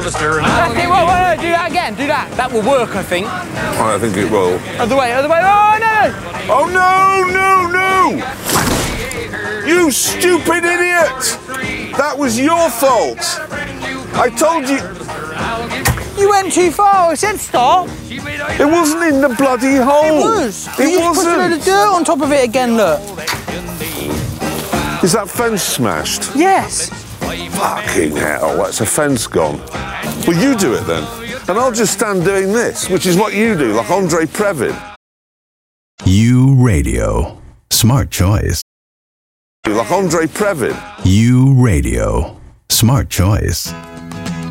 Okay, whoa, do that again, do that. That will work, I think. I think it will. Other way, oh no! Oh no! You stupid idiot! That was your fault. I told you. You went too far, I said stop. It wasn't in the bloody hole. It was. It you wasn't. Just put a load of dirt on top of it again, look. Is that fence smashed? Yes. Fucking hell, that's a fence gone. Well, you do it then. And I'll just stand doing this, which is what you do, like Andre Previn. U Radio. Smart choice. Like Andre Previn. U Radio. Smart choice.